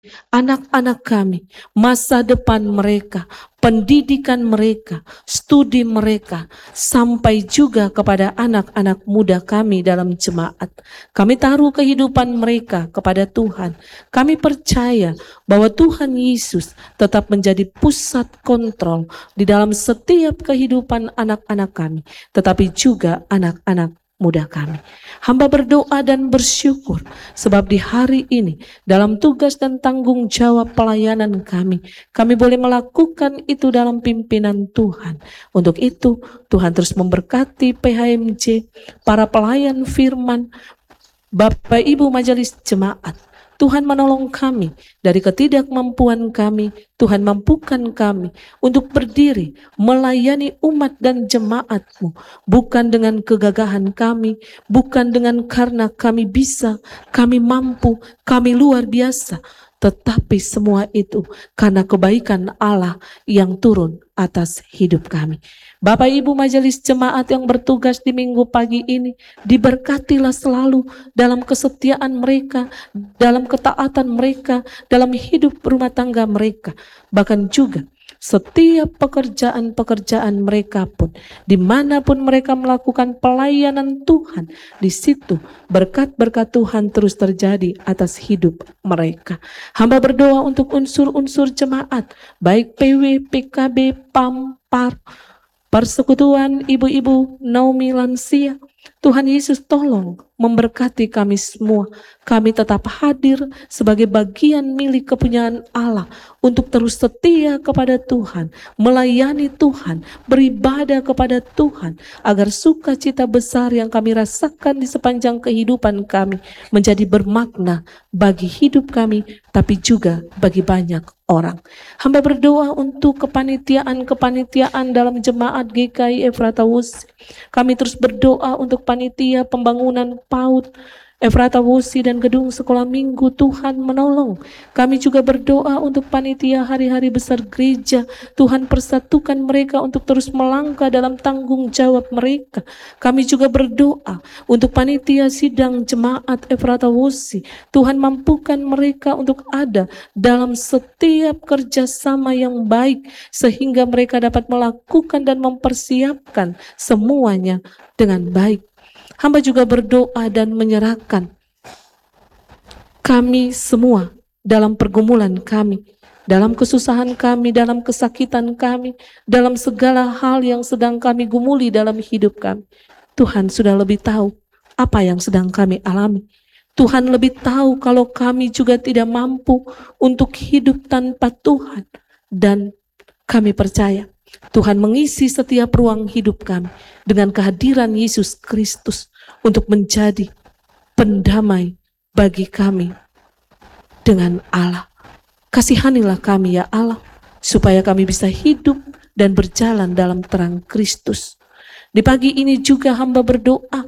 anak-anak kami, masa depan mereka, pendidikan mereka, studi mereka, sampai juga kepada anak-anak muda kami dalam jemaat. Kami taruh kehidupan mereka kepada Tuhan. Kami percaya bahwa Tuhan Yesus tetap menjadi pusat kontrol di dalam setiap kehidupan anak-anak kami, tetapi juga anak-anak muda kami. Hamba berdoa dan bersyukur sebab di hari ini dalam tugas dan tanggung jawab pelayanan kami boleh melakukan itu dalam pimpinan Tuhan. Untuk itu Tuhan terus memberkati PHMJ, para pelayan firman, Bapak Ibu Majelis Jemaat. Tuhan menolong kami dari ketidakmampuan kami. Tuhan mampukan kami untuk berdiri melayani umat dan jemaat-Mu, bukan dengan kegagahan kami, bukan dengan karena kami bisa, kami mampu, kami luar biasa, tetapi semua itu karena kebaikan Allah yang turun atas hidup kami. Bapak Ibu Majelis Jemaat yang bertugas di minggu pagi ini, diberkatilah selalu dalam kesetiaan mereka, dalam ketaatan mereka, dalam hidup rumah tangga mereka, bahkan juga setiap pekerjaan-pekerjaan mereka pun, dimanapun mereka melakukan pelayanan Tuhan, di situ berkat-berkat Tuhan terus terjadi atas hidup mereka. Hamba berdoa untuk unsur-unsur jemaat, baik PW, PKB, PAM, PAR, Persekutuan Ibu-Ibu Naomi Lansia. Tuhan Yesus tolong memberkati kami semua. Kami tetap hadir sebagai bagian milik kepunyaan Allah untuk terus setia kepada Tuhan, melayani Tuhan, beribadah kepada Tuhan, agar sukacita besar yang kami rasakan di sepanjang kehidupan kami menjadi bermakna bagi hidup kami, tapi juga bagi banyak orang. Hamba berdoa untuk kepanitiaan dalam jemaat GKI Efrata Wusi. Kami terus berdoa untuk panitia pembangunan PAUD Efrata Wusi dan gedung sekolah minggu. Tuhan menolong. Kami juga berdoa untuk panitia hari-hari besar gereja. Tuhan persatukan mereka untuk terus melangkah dalam tanggung jawab mereka. Kami juga berdoa untuk panitia sidang jemaat Efrata Wusi. Tuhan mampukan mereka untuk ada dalam setiap kerjasama yang baik, sehingga mereka dapat melakukan dan mempersiapkan semuanya dengan baik. Hamba juga berdoa dan menyerahkan kami semua dalam pergumulan kami, dalam kesusahan kami, dalam kesakitan kami, dalam segala hal yang sedang kami gumuli dalam hidup kami. Tuhan sudah lebih tahu apa yang sedang kami alami. Tuhan lebih tahu kalau kami juga tidak mampu untuk hidup tanpa Tuhan. Dan kami percaya Tuhan mengisi setiap ruang hidup kami dengan kehadiran Yesus Kristus untuk menjadi pendamai bagi kami dengan Allah. Kasihanilah kami ya Allah, supaya kami bisa hidup dan berjalan dalam terang Kristus. Di pagi ini juga hamba berdoa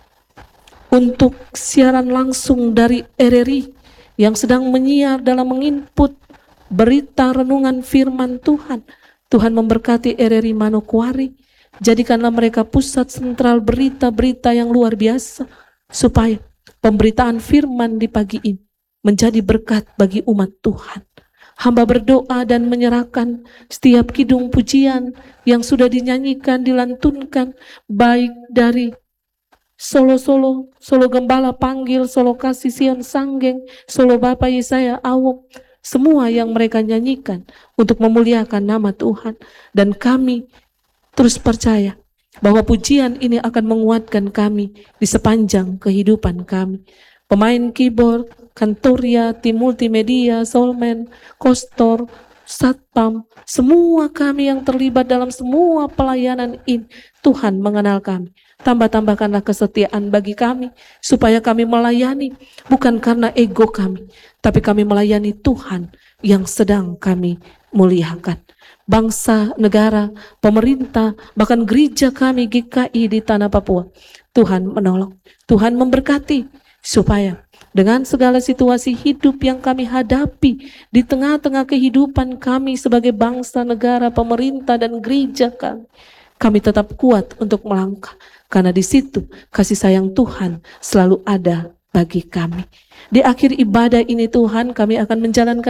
untuk siaran langsung dari RRI yang sedang menyiar dalam menginput berita renungan firman Tuhan. Tuhan memberkati RRI Manokwari. Jadikanlah mereka pusat sentral berita-berita yang luar biasa, supaya pemberitaan firman di pagi ini menjadi berkat bagi umat Tuhan. Hamba berdoa dan menyerahkan setiap kidung pujian yang sudah dinyanyikan, dilantunkan, baik dari Solo Gembala Panggil, Solo Kasih Sion Sanggeng, Solo Bapak Yesaya Awok, semua yang mereka nyanyikan untuk memuliakan nama Tuhan. Dan kami terus percaya bahwa pujian ini akan menguatkan kami di sepanjang kehidupan kami. Pemain keyboard, kantoria, tim multimedia, soulman, kostor, satpam, semua kami yang terlibat dalam semua pelayanan ini, Tuhan mengenal kami. Tambahkanlah kesetiaan bagi kami, supaya kami melayani bukan karena ego kami, tapi kami melayani Tuhan yang sedang kami muliakan. Bangsa, negara, pemerintah, bahkan gereja kami GKI di tanah Papua, Tuhan menolong, Tuhan memberkati, supaya dengan segala situasi hidup yang kami hadapi di tengah-tengah kehidupan kami sebagai bangsa, negara, pemerintah, dan gereja kami tetap kuat untuk melangkah, karena di situ kasih sayang Tuhan selalu ada bagi kami. Di akhir ibadah ini Tuhan, kami akan menjalankan